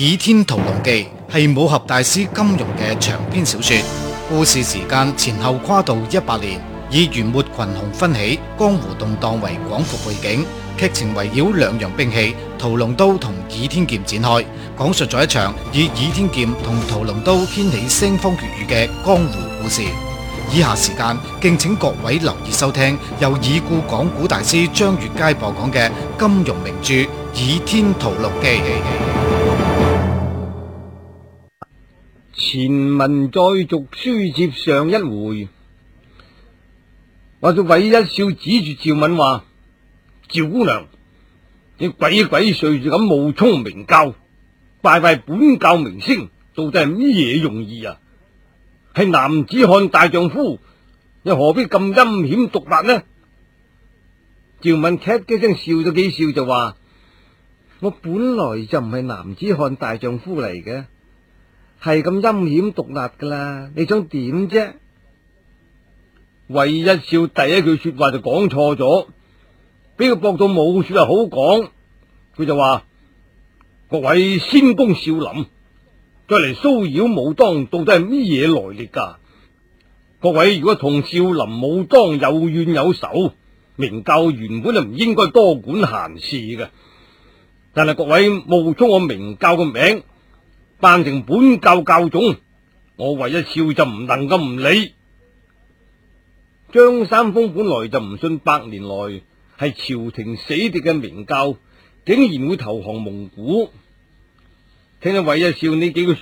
倚天屠龍記》係武俠大師金庸嘅長篇小說，故事時間前後跨度100年，以元末群雄紛起、江湖動盪為廣闊背景，劇情圍繞兩樣兵器屠龍刀同倚天劍展開，講述咗一場以倚天劍同屠龍刀掀起腥風血雨嘅江湖故事。以下時間，敬請各位留意收聽由已故講古大師張悅楷播講嘅金庸名著《倚天屠龍記》。 前文再續，書接上一回。話咗韋一笑指住趙敏話：趙姑娘，你鬼鬼祟祟咁冒充明教，拜本教名聲，到底係乜嘢用意啊？係男子漢大丈夫，又何必咁陰險毒辣呢？趙敏咳嘅聲笑咗幾笑就話：我本來就唔係男子漢大丈夫嚟嘅，係咁陰險毒辣噶啦，你想點啫？韋一笑第一句說話就講錯咗，俾佢駁到冇說話好講，佢就話：各位先公少林，再嚟騷擾武當，到底係乜嘢來歷噶？各位如果同少林武當有怨有仇，明教原本就唔應該多管閒事嘅。但係各位冒充我明教嘅名，扮成本教教種，我韋一笑就唔能夠唔理。張三豐本來就唔信百年來係朝廷死敵嘅明教竟然會投降蒙古，聽到韋一笑呢幾句說